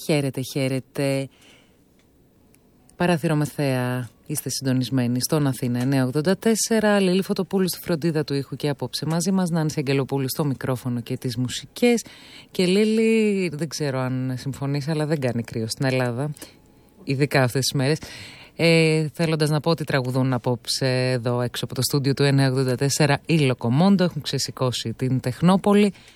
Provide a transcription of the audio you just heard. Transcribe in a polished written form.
Χαίρετε, χαίρετε. Παράθυρο Μεθέα, είστε συντονισμένοι στον Αθήνα 984. Λίλη Φωτοπούλου στη φροντίδα του ήχου και απόψε μαζί μας. Νάνση Αγγελοπούλου στο μικρόφωνο και τις μουσικές. Και Λίλη, δεν ξέρω αν συμφωνείς, αλλά δεν κάνει κρύο στην Ελλάδα, ειδικά αυτές τις μέρες. Θέλοντας να πω ότι τραγουδούν απόψε εδώ έξω από το στούντιο του 984 οι Λοκομόντο, έχουν ξεσηκώσει την Τεχνόπολη.